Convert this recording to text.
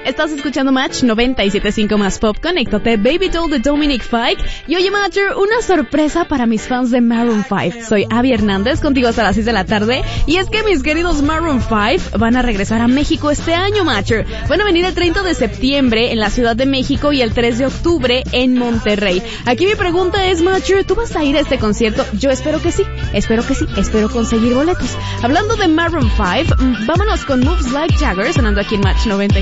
Estás escuchando Match 97.5 más Pop. Conéctate, Baby Doll de Dominic Fike. Y oye, Matcher, una sorpresa para mis fans de Maroon 5. Soy Abby Hernández, contigo hasta las 6 de la tarde. Y es que mis queridos Maroon 5 van a regresar a México este año, Matcher. Van a venir el 30 de septiembre en la Ciudad de México y el 3 de octubre en Monterrey. Aquí mi pregunta es, Matcher, ¿tú vas a ir a este concierto? Yo espero que sí, espero conseguir boletos. Hablando de Maroon 5, vámonos con Moves Like Jagger, sonando aquí en Match 90.